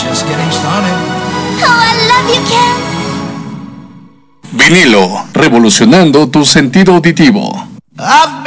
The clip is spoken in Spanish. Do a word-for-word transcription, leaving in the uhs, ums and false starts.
Just getting started. Oh, I love you, Ken. Vinilo, revolucionando tu sentido auditivo. I've